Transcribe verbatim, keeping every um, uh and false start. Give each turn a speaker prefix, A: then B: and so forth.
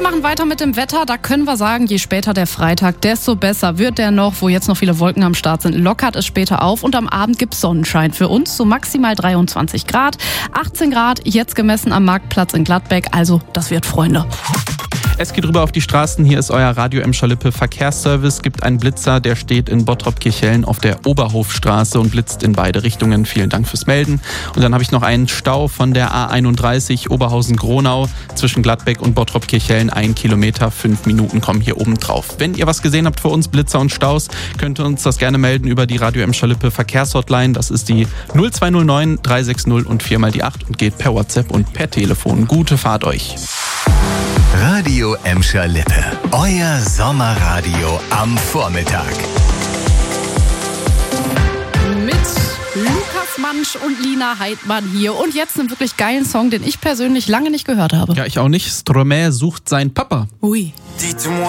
A: wir machen weiter mit dem Wetter. Da können wir sagen, je später der Freitag, desto besser wird der noch. Wo jetzt noch viele Wolken am Start sind, lockert es später auf. Und am Abend gibt es Sonnenschein für uns, so maximal dreiundzwanzig Grad. achtzehn Grad jetzt gemessen am Marktplatz in Gladbeck. Also das wird Freunde.
B: Es geht rüber auf die Straßen. Hier ist euer Radio Emscher-Lippe Verkehrsservice. Gibt einen Blitzer, der steht in Bottrop-Kirchhellen auf der Oberhofstraße und blitzt in beide Richtungen. Vielen Dank fürs Melden. Und dann habe ich noch einen Stau von der A einunddreißig Oberhausen-Gronau zwischen Gladbeck und Bottrop-Kirchhellen. Ein Kilometer, fünf Minuten kommen hier oben drauf. Wenn ihr was gesehen habt für uns, Blitzer und Staus, könnt ihr uns das gerne melden über die Radio Emscher-Lippe Verkehrshotline. Das ist die null zwei null neun drei sechs null und vier mal die acht und geht per WhatsApp und per Telefon. Gute Fahrt euch.
C: Radio Emscher-Lippe. Euer Sommerradio am Vormittag.
A: Mit Lukas Mansch und Lina Heidmann hier. Und jetzt einen wirklich geilen Song, den ich persönlich lange nicht gehört habe.
B: Ja, ich auch nicht. Stromae sucht seinen Papa.
A: Ui.
D: Dites-moi